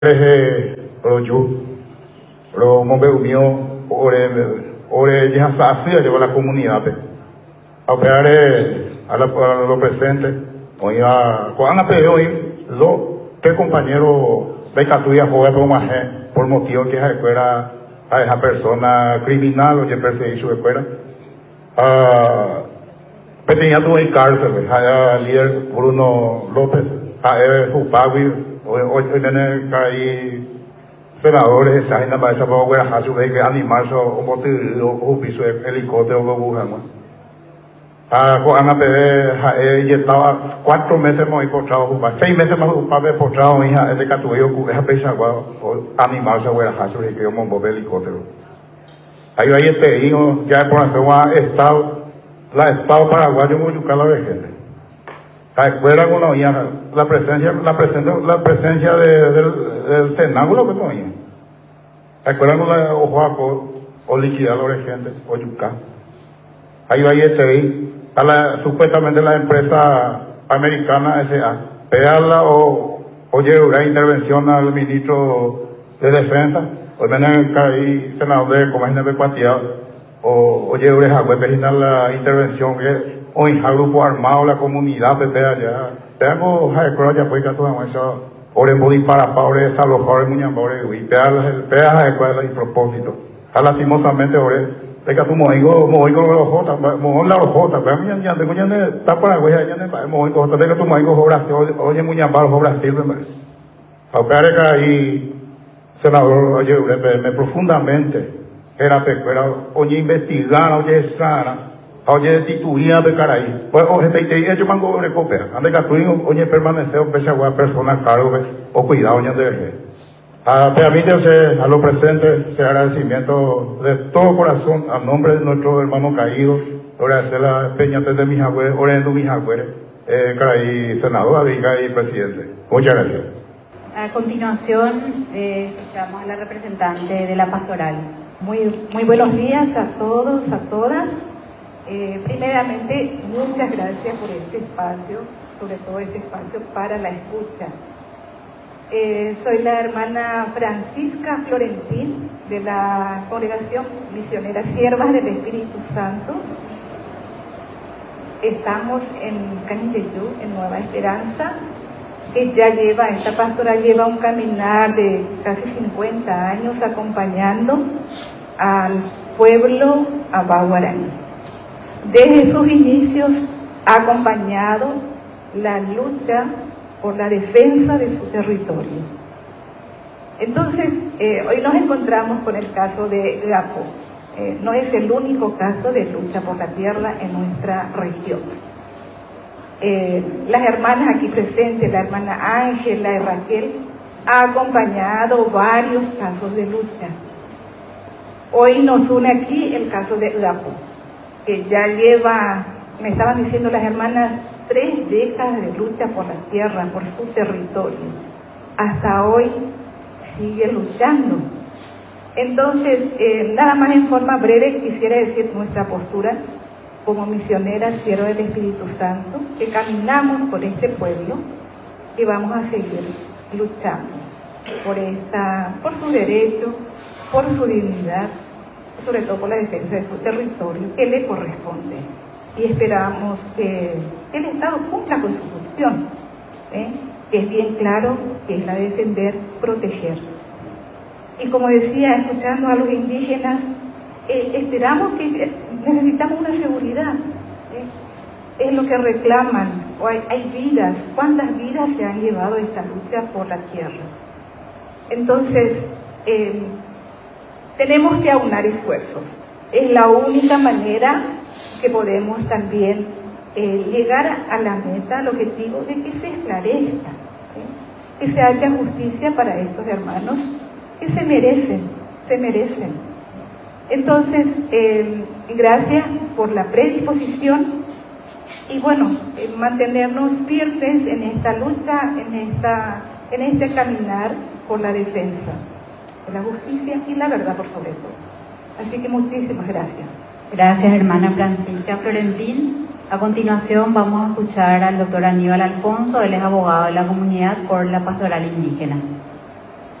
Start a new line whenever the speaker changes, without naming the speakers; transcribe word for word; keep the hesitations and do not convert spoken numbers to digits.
Royu, Ro Mombeumio, Ore, Ore, ya Sacia lleva la comunidad. A operar a lo presente, hoy a Juan Apeo, lo que compañero de Catuya joven por más por motivo que esa escuela a esa persona criminal o que perseguir su escuela. Tenía tu en cárcel, a líder Bruno López, a él su pavi, hoy tiene que hay senadores, esa gente para esa poco a su vez que animarse o motivo o piso de helicóptero o bujamos. A Juana Pérez, ella estaba cuatro meses más postrado, seis meses más postrado, hija, de Catuyo, esa pesa, animarse o a su vez que yo monbo de helicóptero. Ahí hay este hijo, ya por hacer estado, la Estado paraguayo muy buscar la gente. La escuela con la la presencia, la presencia, la presencia de, del, del cenáculo que no la escuela con la ojo o liquidar la gente, o yuca. Ahí va este a la, supuestamente la empresa americana S A, pegarla o, o llevar intervención al ministro de Defensa, o menos ahí senador de Comercio de Cuatiado, o, o llevar a web la intervención que o en el grupo armado, la comunidad, de allá. Tengo a ya fue que todo eso, ore body para pobres, a los jóvenes muy ambores, y pegas a escuela y propósito. A lastimosamente, ore, de que tu moigo, moigo los jotas, moigo la jota, pero a mí ya tengo ya de está para güey, ya de moigo jota, de que tu moigo obras, oye muy ambaro, obras sirve, a operar ahí, senador, oye, me profundamente, era pecuera, oye, investigar, oye, sana, oye, destituida de caray. Pues, oye, te te yo mango recupera. Ande que tú oye permanecer o pese a persona cargo o cuidado oye de. A permítese a lo presente ese agradecimiento de todo corazón a nombre de nuestro hermano caído. Agradecer la peña de mis abuelos, orando mis abuelos, eh, caray, senador, y presidente. Muchas gracias.
A continuación, eh, escuchamos a la representante de la pastoral. Muy, muy buenos días a todos, a todas. Eh, primeramente, muchas gracias por este espacio, sobre todo este espacio para la escucha. Eh, soy la hermana Francisca Florentín de la Congregación Misionera Siervas del Espíritu Santo. Estamos en Canindeyú, en Nueva Esperanza, que ya lleva, esta pastora lleva un caminar de casi cincuenta años acompañando al pueblo abaguaraní. Desde sus inicios ha acompañado la lucha por la defensa de su territorio. Entonces, eh, hoy nos encontramos con el caso de Gapo. Eh, no es el único caso de lucha por la tierra en nuestra región. Eh, las hermanas aquí presentes, la hermana Ángela y Raquel, ha acompañado varios casos de lucha. Hoy nos une aquí el caso de Gapo, que ya lleva, me estaban diciendo las hermanas, tres décadas de lucha por la tierra, por su territorio. Hasta hoy sigue luchando. Entonces, eh, nada más en forma breve quisiera decir nuestra postura como misioneras siervas del Espíritu Santo, que caminamos por este pueblo y vamos a seguir luchando por esta, por su derecho, por su dignidad, sobre todo por la defensa de su territorio que le corresponde. Y esperamos que el Estado cumpla con su función, ¿eh? que es bien claro que es la de defender, proteger. Y como decía, escuchando a los indígenas, eh, esperamos que necesitamos una seguridad. ¿eh? Es lo que reclaman. O hay, hay vidas, ¿cuántas vidas se han llevado esta lucha por la tierra? Entonces, eh, tenemos que aunar esfuerzos. Es la única manera que podemos también eh, llegar a la meta, al objetivo de que se esclarezca, ¿sí? que se haya justicia para estos hermanos que se merecen, se merecen. Entonces, eh, gracias por la predisposición y bueno, eh, mantenernos firmes en esta lucha, en, esta, en este caminar por la defensa de la justicia y la verdad por sobre todo. Así que muchísimas gracias.
Gracias, hermana Francisca Florentín. A continuación vamos a escuchar al doctor Aníbal Alfonso, él es abogado de la comunidad por la pastoral indígena.